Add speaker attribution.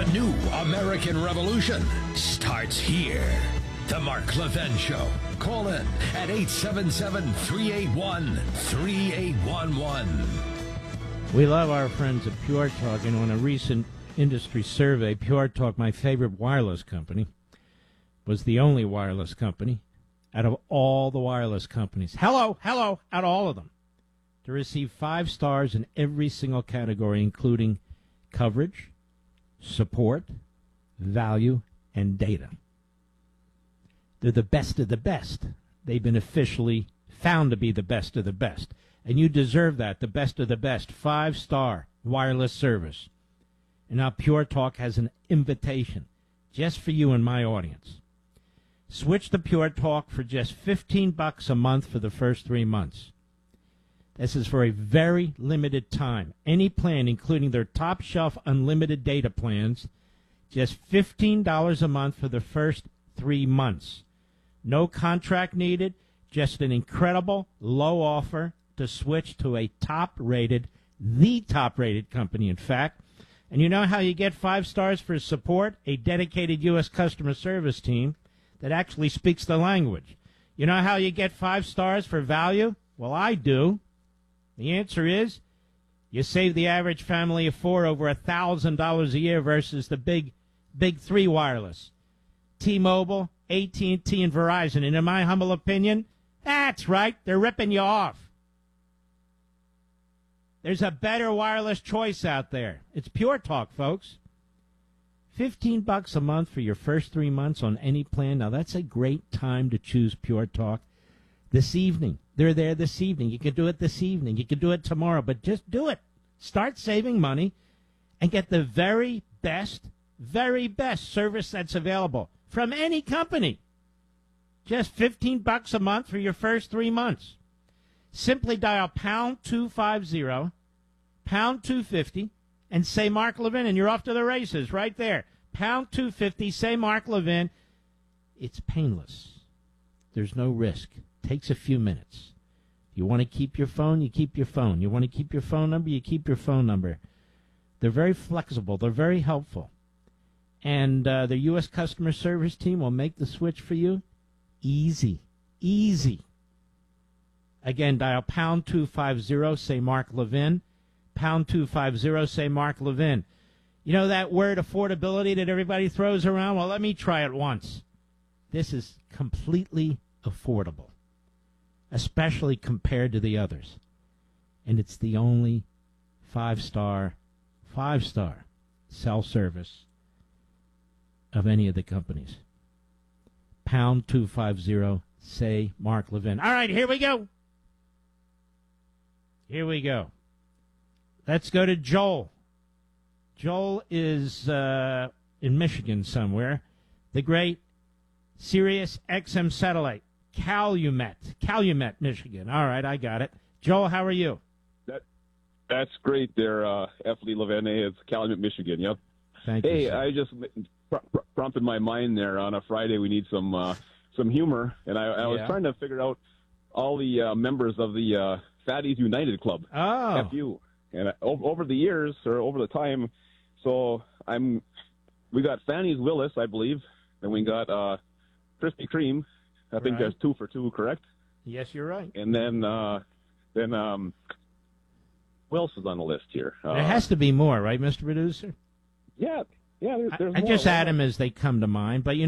Speaker 1: new American revolution starts here. The Mark Levin Show. Call in at 877-381-3811.
Speaker 2: We love our friends at Pure Talk, and on a recent industry survey, Pure Talk, my favorite wireless company, was the only wireless company out of all the wireless companies. Hello, out of all of them, to receive 5 stars in every single category, including coverage, support, value, and data. They're the best of the best. They've been officially found to be the best of the best. And you deserve that, the best of the best. 5-star wireless service. And now Pure Talk has an invitation just for you and my audience. Switch to Pure Talk for just $15 a month for the first 3 months. This is for a very limited time. Any plan, including their top-shelf unlimited data plans, just $15 a month for the first 3 months. No contract needed, just an incredible low offer to switch to a the top-rated company, in fact. And you know how you get 5 stars for support? A dedicated U.S. customer service team that actually speaks the language. You know how you get 5 stars for value? Well, I do. The answer is you save the average family of 4 over $1,000 a year versus the big 3 wireless. T-Mobile, AT&T, and Verizon. And in my humble opinion, that's right, they're ripping you off. There's a better wireless choice out there. It's Pure Talk, folks. $15 a month for your first 3 months on any plan. Now, that's a great time to choose Pure Talk. This evening. They're there this evening. You can do it this evening. You can do it tomorrow. But just do it. Start saving money and get the very best service that's available from any company. Just $15 a month for your first 3 months. Simply dial pound 250, pound 250, and say Mark Levin, and you're off to the races right there. Pound 250, say Mark Levin. It's painless. There's no risk. Takes a few minutes. You want to keep your phone, you keep your phone. You want to keep your phone number, you keep your phone number. They're very flexible. They're very helpful. And the U.S. customer service team will make the switch for you easy. Again, dial pound 250, say Mark Levin. Pound 250, say Mark Levin. You know that word affordability that everybody throws around? Well, let me try it once. This is completely affordable, especially compared to the others. And it's the only 5-star cell service of any of the companies. Pound 250, say Mark Levin. All right, here we go. Let's go to Joel. Joel is in Michigan somewhere. The great Sirius XM satellite. Calumet, Michigan. All right, I got it. Joel, how are you?
Speaker 3: That's great there, F. Lee Levin. It's Calumet, Michigan. Yep.
Speaker 2: Thank you.
Speaker 3: Hey,
Speaker 2: sir.
Speaker 3: I just prompted my mind there. On a Friday, we need some humor, and I was trying to figure out all the members of the Fatties United Club.
Speaker 2: Oh.
Speaker 3: FU. And over the years, or over the time, so we got Fanny's Willis, I believe, and we got Krispy Kreme. I think there's 2 for 2, correct?
Speaker 2: Yes, you're right.
Speaker 3: And then who else is on the list here?
Speaker 2: There has to be more, right, Mr. Producer?
Speaker 3: Yeah. There's
Speaker 2: I
Speaker 3: more.
Speaker 2: just add them as they come to mind, but